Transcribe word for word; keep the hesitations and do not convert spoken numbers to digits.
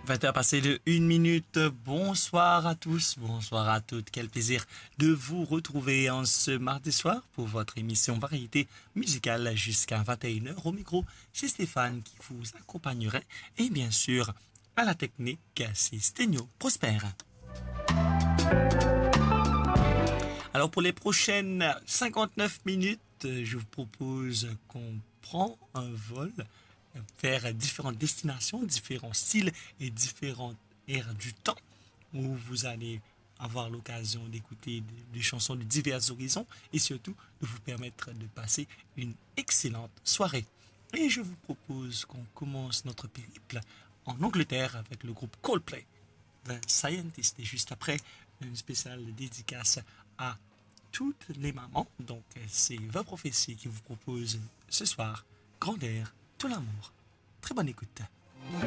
vingt heures passées de une minute. Bonsoir à tous, bonsoir à toutes. Quel plaisir de vous retrouver en ce mardi soir pour votre émission Variété musicale jusqu'à vingt et une heures au micro. C'est Stéphane qui vous accompagnerait et bien sûr à la technique, c'est Sténio Prosper. Alors pour les prochaines cinquante-neuf minutes, je vous propose qu'on prend un vol vers différentes destinations, différents styles et différentes ères du temps où vous allez avoir l'occasion d'écouter des chansons de divers horizons et surtout de vous permettre de passer une excellente soirée. Et je vous propose qu'on commence notre périple en Angleterre avec le groupe Coldplay, The Scientist, et juste après une spéciale dédicace à toutes les mamans. Donc c'est The Prophecy qui vous propose ce soir Grand Air, tout l'amour. Très bonne écoute.